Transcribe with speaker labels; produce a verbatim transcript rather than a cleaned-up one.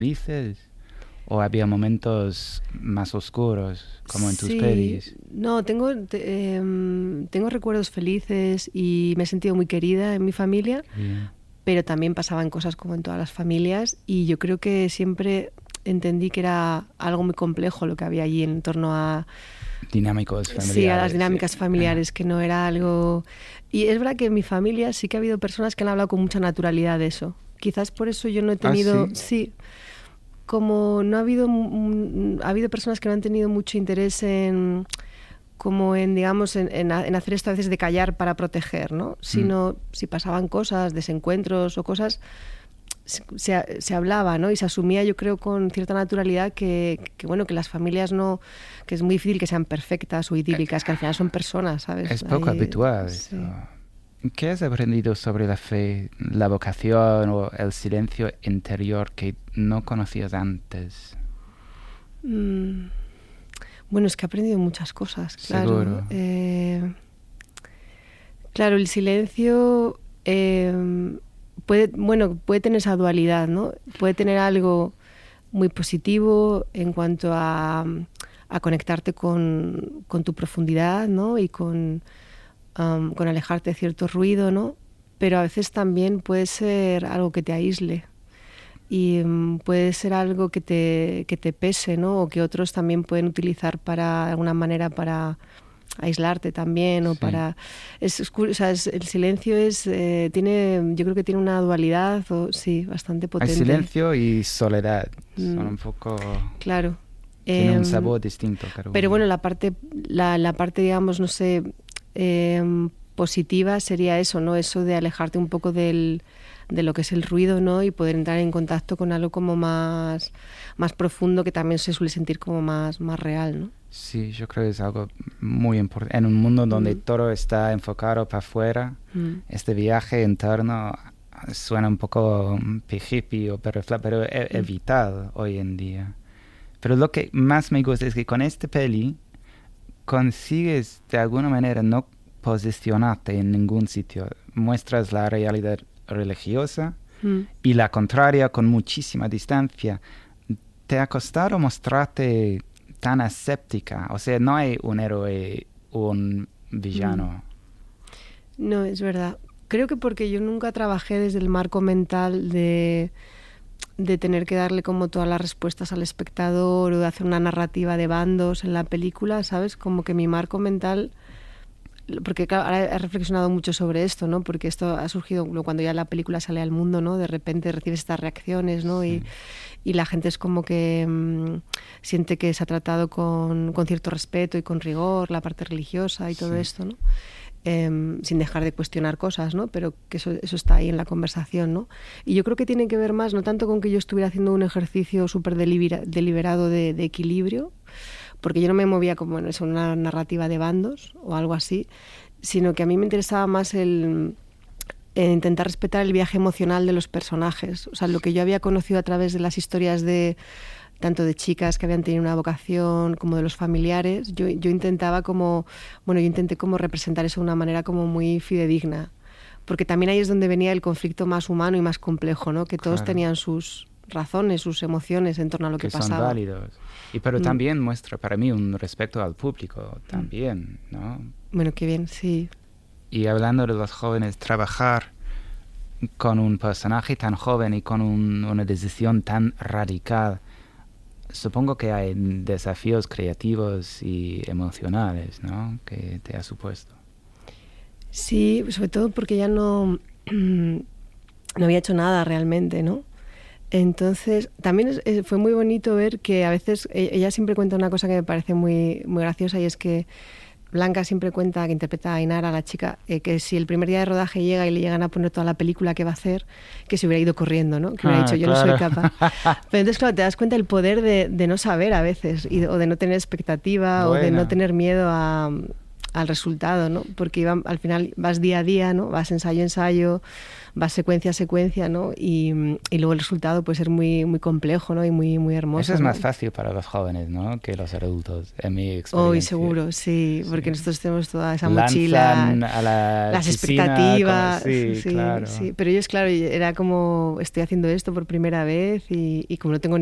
Speaker 1: felices? ¿O había momentos más oscuros, como en tus
Speaker 2: Sí,
Speaker 1: pelis?
Speaker 2: no, tengo, te- em, tengo recuerdos felices y me he sentido muy querida en mi familia,
Speaker 1: Bien.
Speaker 2: pero también pasaban cosas como en todas las familias y yo creo que siempre entendí que era algo muy complejo lo que había allí en torno a,
Speaker 1: Dinámicos familiares.
Speaker 2: sí, a las dinámicas
Speaker 1: Sí.
Speaker 2: familiares, que no era algo... Y es verdad que en mi familia sí que ha habido personas que han hablado con mucha naturalidad de eso. Quizás por eso yo no he tenido...
Speaker 1: ¿Ah, sí?
Speaker 2: Sí, como no ha habido... mm, ha habido personas que no han tenido mucho interés en... como en, digamos, en, en, en hacer esto a veces de callar para proteger, ¿no? Sino si pasaban cosas, desencuentros o cosas, se, se hablaba, ¿no? Y se asumía, yo creo, con cierta naturalidad que, que, bueno, que las familias no... que es muy difícil que sean perfectas o idílicas, que al final son personas, ¿sabes?
Speaker 1: Es poco
Speaker 2: Ahí,
Speaker 1: habitual
Speaker 2: sí.
Speaker 1: eso. ¿Qué has aprendido sobre la fe, la vocación o el silencio interior que no conocías antes?
Speaker 2: Mm. Bueno, es que he aprendido muchas cosas, claro.
Speaker 1: Seguro.
Speaker 2: Eh, claro, el silencio eh, puede, bueno, puede tener esa dualidad, ¿no? Puede tener algo muy positivo en cuanto a, a conectarte con, con tu profundidad, ¿no? Y con, um, con alejarte de cierto ruido, ¿no? Pero a veces también puede ser algo que te aísle. Y um, puede ser algo que te, que te pese, ¿no? O que otros también pueden utilizar para, de alguna manera, para aislarte también, o
Speaker 1: Sí.
Speaker 2: para... Es, o sea, es, el silencio es, eh, tiene, yo creo que tiene una dualidad, o, sí, bastante potente.
Speaker 1: Hay silencio y soledad.
Speaker 2: Mm,
Speaker 1: Son un poco...
Speaker 2: Claro.
Speaker 1: Tiene
Speaker 2: eh,
Speaker 1: un sabor distinto. Pero,
Speaker 2: pero bueno, la parte, la, la parte, digamos, no sé, eh, positiva sería eso, ¿no? Eso de alejarte un poco del... de lo que es el ruido, ¿no? Y poder entrar en contacto con algo como más, más profundo, que también se suele sentir como más, más real, ¿no?
Speaker 1: Sí, yo creo que es algo muy importante. En un mundo donde
Speaker 2: Mm.
Speaker 1: todo está enfocado para afuera,
Speaker 2: Mm.
Speaker 1: este viaje interno suena un poco hippie, pero, pero es, es vital hoy en día. Pero lo que más me gusta es que con este peli consigues de alguna manera no posicionarte en ningún sitio. Muestras la realidad religiosa
Speaker 2: Mm.
Speaker 1: y la contraria con muchísima distancia. ¿Te ha costado mostrarte tan aséptica? O sea, no hay un héroe o un villano.
Speaker 2: Mm. No, es verdad. Creo que porque yo nunca trabajé desde el marco mental de, de tener que darle como todas las respuestas al espectador o de hacer una narrativa de bandos en la película, ¿sabes? Como que mi marco mental... Porque claro, ahora he reflexionado mucho sobre esto, ¿no? Porque esto ha surgido cuando ya la película sale al mundo, ¿no? De repente recibes estas reacciones, ¿no?
Speaker 1: Sí.
Speaker 2: Y, y la gente es como que mmm, siente que se ha tratado con, con cierto respeto y con rigor la parte religiosa y todo
Speaker 1: Sí.
Speaker 2: esto, ¿no? Eh, sin dejar de cuestionar cosas, ¿no? Pero que eso, eso está ahí en la conversación, ¿no? Y yo creo que tiene que ver más, no tanto con que yo estuviera haciendo un ejercicio súper delibera, deliberado de, de equilibrio, porque yo no me movía como en eso, una narrativa de bandos o algo así, sino que a mí me interesaba más el, el intentar respetar el viaje emocional de los personajes. O sea, lo que yo había conocido a través de las historias de tanto de chicas que habían tenido una vocación como de los familiares, yo, yo intentaba como, bueno, yo intenté como representar eso de una manera como muy fidedigna, porque también ahí es donde venía el conflicto más humano y más complejo, ¿no? Que todos
Speaker 1: Claro.
Speaker 2: tenían sus razones, sus emociones en torno a lo que,
Speaker 1: que
Speaker 2: pasaba.
Speaker 1: son válidos. Y pero
Speaker 2: Mm.
Speaker 1: también muestra para mí un respeto al público también, ¿no?
Speaker 2: Bueno, qué bien, sí.
Speaker 1: Y hablando de los jóvenes, trabajar con un personaje tan joven y con un, una decisión tan radical, supongo que hay desafíos creativos y emocionales, ¿no? Que te ha supuesto.
Speaker 2: Sí, sobre todo porque ya no, no había hecho nada realmente, ¿no? Entonces, también es, es, fue muy bonito ver que a veces ella siempre cuenta una cosa que me parece muy, muy graciosa, y es que Blanca siempre cuenta, que interpreta a Ainara, la chica, eh, que si el primer día de rodaje llega y le llegan a poner toda la película que va a hacer, que se hubiera ido corriendo, ¿no? Que hubiera
Speaker 1: Ah,
Speaker 2: dicho, yo
Speaker 1: claro.
Speaker 2: no soy capaz. Pero entonces, claro, te das cuenta del poder de, de no saber a veces, y, o de no tener expectativa,
Speaker 1: Bueno.
Speaker 2: o de no tener miedo a, al resultado, ¿no? Porque iba, al final vas día a día, ¿no? Vas ensayo a ensayo, vas secuencia a secuencia, ¿no? Y, y luego el resultado puede ser muy, muy complejo, ¿no? Y muy, muy hermoso.
Speaker 1: Eso es
Speaker 2: ¿no?
Speaker 1: más fácil para los jóvenes, ¿no? Que los adultos, en mi experiencia.
Speaker 2: Hoy seguro, sí, porque sí. nosotros tenemos toda esa
Speaker 1: Lanzan
Speaker 2: mochila,
Speaker 1: a la
Speaker 2: las
Speaker 1: piscina,
Speaker 2: expectativas.
Speaker 1: como, sí,
Speaker 2: sí,
Speaker 1: claro.
Speaker 2: Sí. Pero ellos, claro, era como, estoy haciendo esto por primera vez y, y como no tengo